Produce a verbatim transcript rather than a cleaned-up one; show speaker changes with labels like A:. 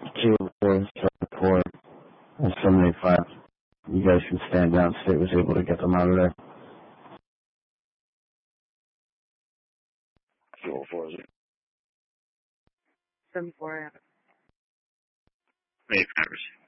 A: Two four seven four seven eight five. You guys can stand down. State was able to get them out of there.
B: Two oh four, is it?
C: Seven four, yeah.
B: Eight Paris.